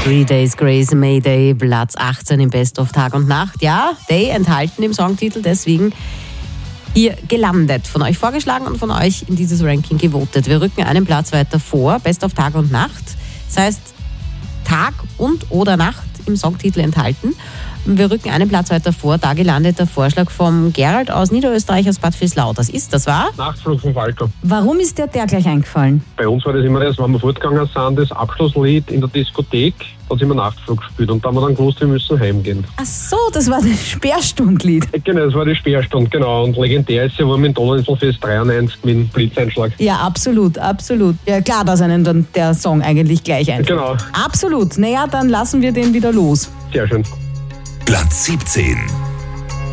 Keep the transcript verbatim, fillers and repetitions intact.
Three Days Grace Mayday, Platz achtzehn im Best of Tag und Nacht. Ja, Day enthalten im Songtitel, deswegen hier gelandet. Von euch vorgeschlagen und von euch in dieses Ranking gewotet. Wir rücken einen Platz weiter vor, Best of Tag und Nacht. Das heißt, Tag und oder Nacht im Songtitel enthalten. Wir rücken einen Platz weiter vor, da gelandet der Vorschlag vom Gerald aus Niederösterreich, aus Bad Visslau. Das ist, das war? Nachtflug von Falco. Warum ist dir der gleich eingefallen? Bei uns war das immer das, wenn wir fortgegangen sind, das Abschlusslied in der Diskothek, da sind wir Nachtflug gespielt und da haben wir dann gewusst, wir müssen heimgehen. Ach so, das war das Sperrstundlied. Genau, das war die Sperrstunde, genau. Und legendär ist ja, wo wir im Donauinselfest dreiundneunzig mit dem Blitzeinschlag. Ja, absolut, absolut. Ja, klar, dass einen dann der Song eigentlich gleich einfällt. Genau. Absolut. Naja, dann lassen wir den wieder los. Sehr schön. Platz siebzehn.